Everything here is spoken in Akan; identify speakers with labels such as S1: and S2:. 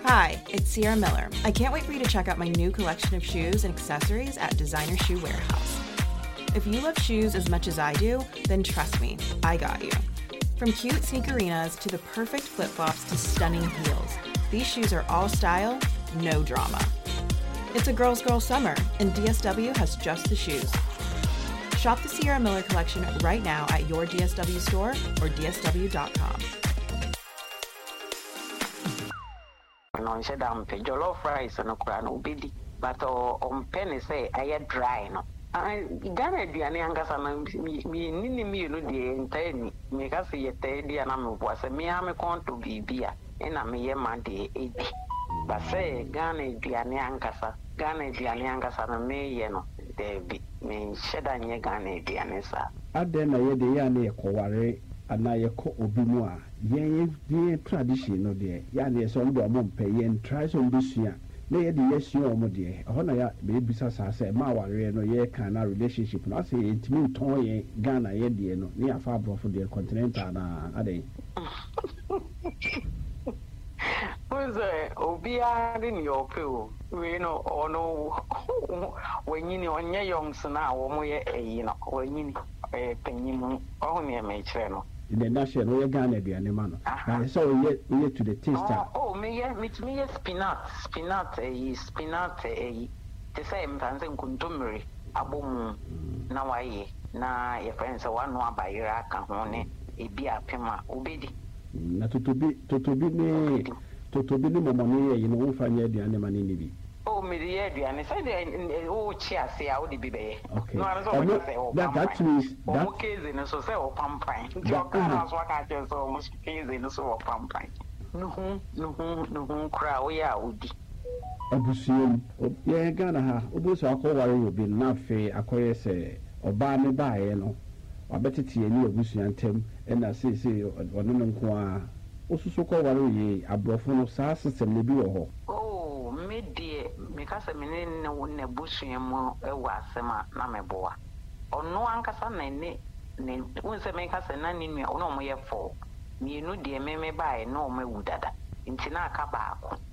S1: Hi, it's Sierra Miller. I can't wait for you to check out my new collection of shoes and accessories at Designer Shoe Warehouse. If you love shoes as much as I do, then trust me, I got you. From cute sneakerinas to the perfect flip-flops to stunning heels, these shoes are all style, no drama. It's a girl's girl summer, and DSW has just the shoes. Shop the Sierra Miller collection right now at your DSW store or dsw.com.
S2: No, she don't pay jollof rice no kura no obedi, but on penny say I dry no. I Ghana aduane ankasa na mi nini no de ntani me ka se yete dia na me bo se me ame konto bibia e na me ye ma de edi ba se Ghana aduane ankasa na me ye no de bi me sheda nye Ghana aduane sa
S3: ade na ye de ya na ye koware ana ye ko obi mu a ye tradition no de ya na ye so ndo mo mpe ye try so mbusua na ye de ye sua omo de ho na ya be bisa sa se ma ware no ye kan na relationship no say intimi ton ye Ghana ye de no ni afa brofo de continental na ade
S2: Obia in your pill. We know or no when you onye young na wo ye you know when you penny only a matron.
S3: In the national we Ghana de animal. So we to the taster.
S2: Oh me spinat the same fancy kuntumri abum na waye na your friends one no by Iraq hone e bia pema obedi.
S3: Na totobi ni momoni ye no fanya aduane mane ni bi
S2: oh me the aduane say the oh chia say a wo de bi be
S3: no that means that
S2: case no so say o pampan jo kana so ka che so mo case no so o pampan no kra wo ya odi
S3: abusuom ye Ghana ha obusu akọware obi na fe akoye se oba me baaye no wabetete ani abusu antem na say ono no nko a osusu ko ware ye abrofo no sa system ne bi wo ho
S2: oh me die me ka se me ne wona busuam e wa asema na me boa ono ankasa na ne wonse me ka se na ne nua ono mo ye fo mienu die me baaye no mo wu dada nti na aka baako